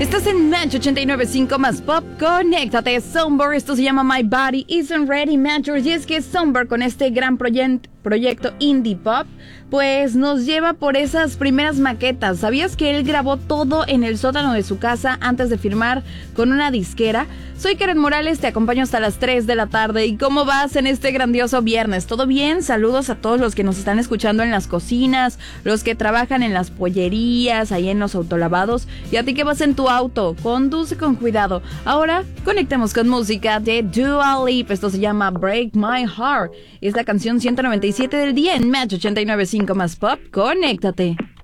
Estás en Match 89.5 más Pop. Conéctate, Somber. Esto se llama My Body Isn't Ready, Matchers. Y es que Somber, con este gran proyecto indie pop, pues nos lleva por esas primeras maquetas. ¿Sabías que él grabó todo en el sótano de su casa antes de firmar con una disquera? Soy Karen Morales, te acompaño hasta las 3 de la tarde. ¿Y cómo vas en este grandioso viernes? ¿Todo bien? Saludos a todos los que nos están escuchando en las cocinas, los que trabajan en las pollerías, ahí en los autolavados, y a ti que vas en tu auto. Conduce con cuidado. Ahora conectemos con música de Dua Lipa. Esto se llama Break My Heart. Es la canción 197 del día en Match 89.5 más Pop. Conéctate.